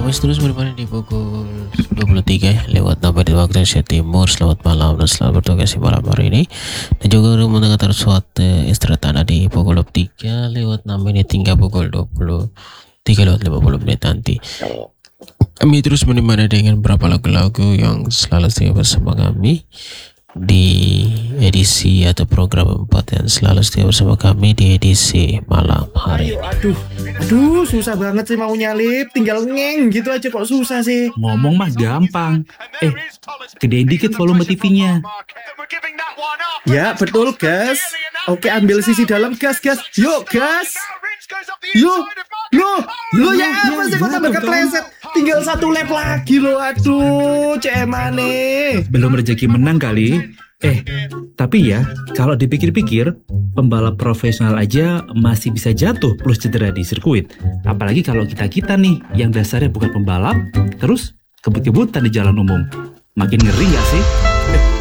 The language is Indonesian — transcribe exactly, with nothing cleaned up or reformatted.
masih terus bermain di pukul dua puluh tiga ya, lewat enam menit waktu Indonesia Timur. Selamat malam dan selamat bertugas di malam hari ini. Dan juga mendengarkan suatu istirahat Anda di pukul dua puluh tiga lewat enam menit hingga pukul dua puluh tiga lewat lima puluh menit nanti. Kami terus menemani dengan beberapa lagu-lagu yang selalu setia bersama kami di edisi atau program empat yang selalu setia bersama kami di edisi malam hari. Aduh, aduh, susah banget sih mau nyalip, tinggal ngeng gitu aja kok susah sih. Ngomong mah gampang. Eh, gedein dikit volume T V-nya. Ya betul gas. Oke, ambil sisi dalam gas gas. Yuk gas. Yuk, lo, lo ya apa sih kok tambah kepleset? Tinggal satu lap lagi lo, aduh, cemane. Belum rezeki menang kali. Eh, tapi ya, kalau dipikir-pikir, pembalap profesional aja masih bisa jatuh plus cedera di sirkuit. Apalagi kalau kita-kita nih, yang dasarnya bukan pembalap, terus kebut-kebutan di jalan umum. Makin ngeri gak sih?